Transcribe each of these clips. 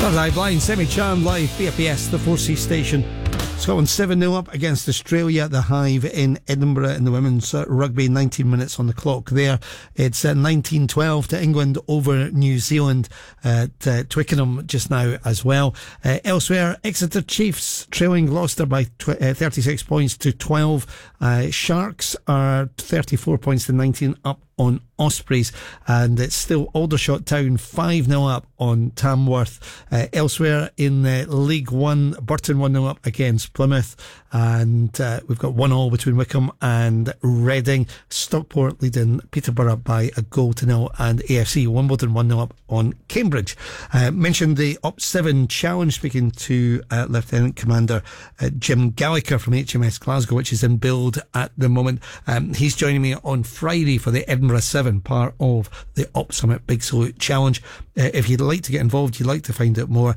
Third Eye Blind, Semi-Charmed live, BFBS, the 4C station. Scotland 7-0 up against Australia at the Hive in Edinburgh in the women's rugby. 19 minutes on the clock there. It's 19-12 to England over New Zealand at Twickenham just now as well. Elsewhere, Exeter Chiefs trailing Gloucester by 36 points to 12. Sharks are 34 points to 19 up on Ospreys, and it's still Aldershot Town 5-0 up on Tamworth. Elsewhere in League One, Burton 1-0 up against Plymouth, and we've got 1-1 between Wickham and Reading. Stockport leading Peterborough by 1-0, and AFC Wimbledon 1-0 up on Cambridge. Mentioned the Up 7 Challenge, speaking to Lieutenant Commander Jim Gallagher from HMS Glasgow, which is in build at the moment. He's joining me on Friday for the Edinburgh 7, part of the Up Summit Big Salute Challenge. If you'd like to get involved, you'd like to find out more,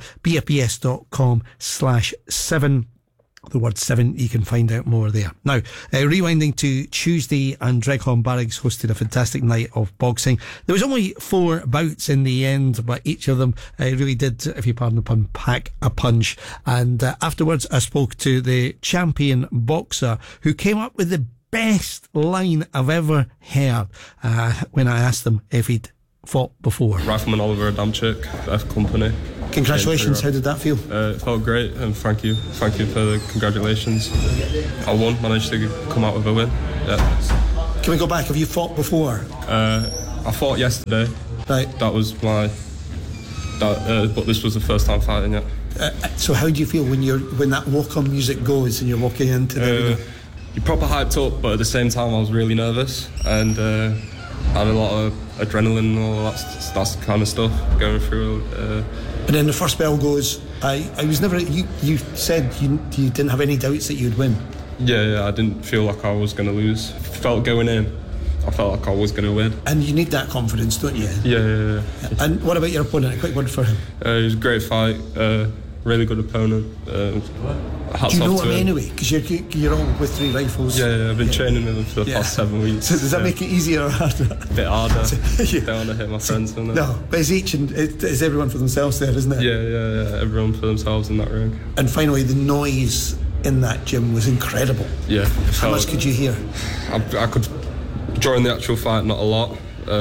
bfbs.com/7. The word 7, you can find out more there. Now, rewinding to Tuesday, and Dreghorn Barracks hosted a fantastic night of boxing. There was only 4 bouts in the end, but each of them really did, if you pardon the pun, pack a punch. And afterwards, I spoke to the champion boxer who came up with the best line I've ever heard when I asked him if he'd fought before. Rifleman Oliver Adamczyk, F Company. Congratulations, how did that feel? It felt great, and thank you for the congratulations. I won, managed to come out with a win. Yeah. Can we go back? Have you fought before? I fought yesterday. Right. That was but this was the first time fighting it. So how do you feel when that walk-on music goes and you're walking into the... You're proper hyped up, but at the same time I was really nervous, and had a lot of adrenaline and all that kind of stuff going through. And then the first bell goes. I was never... You said you didn't have any doubts that you'd win. Yeah, I didn't feel like I was going to lose. Felt going in, I felt like I was going to win. And you need that confidence, don't you? Yeah. And what about your opponent? A quick word for him. It was a great fight. Really good opponent. Do you know him anyway? Because you're all with 3 rifles. Yeah, I've been training with him for the past 7 weeks. So does that make it easier or harder? A bit harder. Don't want to hit my friends. No, but it's everyone for themselves there, isn't it? Yeah. Everyone for themselves in that ring. And finally, the noise in that gym was incredible. Yeah. How much could you hear? I could, during the actual fight, not a lot.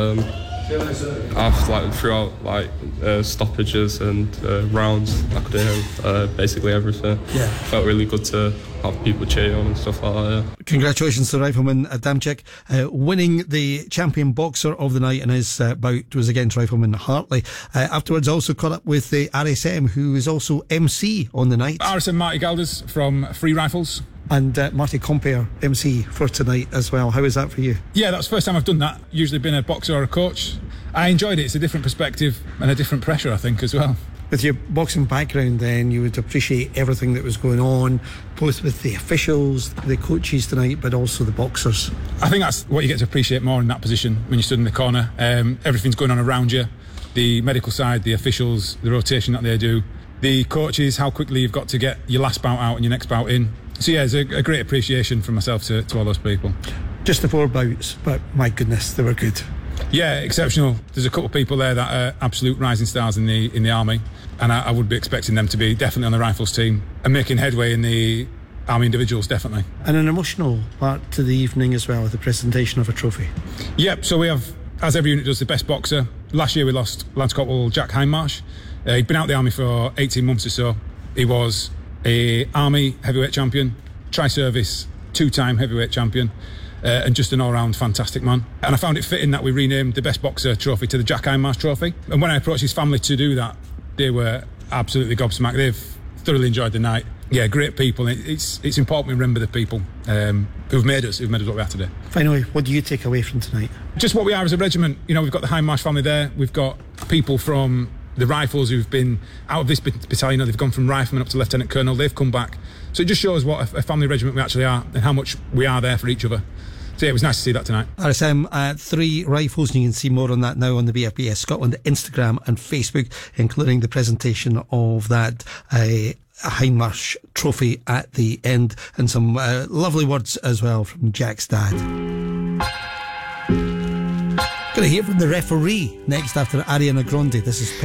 I've throughout stoppages and rounds, I could hear basically everything. Yeah, felt really good to have people cheer on and stuff like that. Yeah. Congratulations to Rifleman Adamczyk, winning the champion boxer of the night, and his bout was against Rifleman Hartley. Afterwards, also caught up with the RSM, who is also MC on the night. RSM Marty Galders from Free Rifles. And Marty Compere, MC for tonight as well. How is that for you? Yeah, that's the first time I've done that. Usually been a boxer or a coach. I enjoyed it. It's a different perspective and a different pressure, I think, as well. With your boxing background, then, you would appreciate everything that was going on, both with the officials, the coaches tonight, but also the boxers. I think that's what you get to appreciate more in that position when you stood in the corner. Everything's going on around you. The medical side, the officials, the rotation that they do, the coaches, how quickly you've got to get your last bout out and your next bout in. So yeah, it's a great appreciation from myself to all those people. Just the 4 bouts, but my goodness, they were good. Yeah, exceptional. There's a couple of people there that are absolute rising stars in the army, and I would be expecting them to be definitely on the rifles team and making headway in the army individuals, definitely. And an emotional part to the evening as well, the presentation of a trophy. Yep, so we have, as every unit does, the best boxer. Last year we lost Lance Corporal Jack Hindmarsh. He'd been out the army for 18 months or so. He was a army heavyweight champion, tri-service 2-time heavyweight champion, and just an all-round fantastic man. And I found it fitting that we renamed the best boxer trophy to the Jack Hindmarsh trophy. And when I approached his family to do that, they were absolutely gobsmacked. They've thoroughly enjoyed the night. Yeah, great people. It's important we remember the people who've made us what we are today. Finally, what do you take away from tonight? Just what we are as a regiment. You know, we've got the Hindmarsh family there. We've got people from the Rifles who've been out of this battalion. They've gone from rifleman up to lieutenant colonel. They've come back. So it just shows what a family regiment we actually are and how much we are there for each other. So yeah, it was nice to see that tonight. RSM 3 Rifles, and you can see more on that now on the BFBS Scotland Instagram and Facebook, including the presentation of that Hindmarsh trophy at the end, and some lovely words as well from Jack's dad. Going to hear from the referee next after Ariana Grande. This is